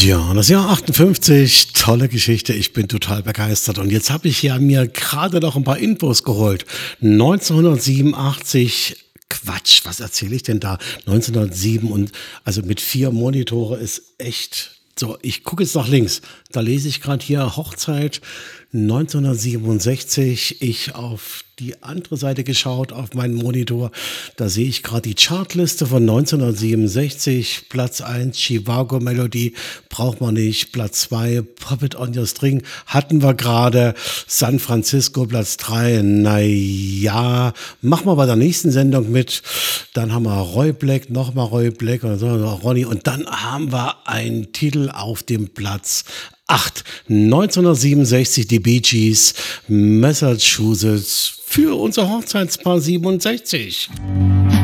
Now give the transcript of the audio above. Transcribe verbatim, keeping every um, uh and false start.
Ja, das Jahr achtundfünfzig, tolle Geschichte, ich bin total begeistert. Und jetzt habe ich ja mir gerade noch ein paar Infos geholt. neunzehnhundertsiebenundachtzig, Quatsch, was erzähle ich denn da? neunzehnhundertsieben und also mit vier Monitore ist echt so. Ich gucke jetzt nach links. Da lese ich gerade hier Hochzeit neunzehnhundertsiebenundsechzig. Ich auf die andere Seite geschaut auf meinen Monitor. Da sehe ich gerade die Chartliste von neunzehnhundertsiebenundsechzig. Platz eins, Chivago Melody, braucht man nicht. Platz zwei, Puppet on Your String, hatten wir gerade. San Francisco, Platz drei. Naja, machen wir bei der nächsten Sendung mit. Dann haben wir Roy Black, nochmal Roy Black und so, Ronny. Und dann haben wir einen Titel auf dem Platz acht. neunzehnhundertsiebenundsechzig, die Bee Gees, Massachusetts, für unser Hochzeitspaar siebenundsechzig.